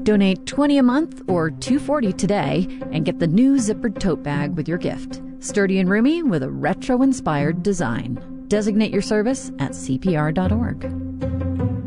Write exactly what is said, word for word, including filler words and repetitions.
Donate twenty dollars a month or two dollars and forty cents today and get the new zippered tote bag with your gift. Sturdy and roomy with a retro-inspired design. Designate your service at C P R dot org.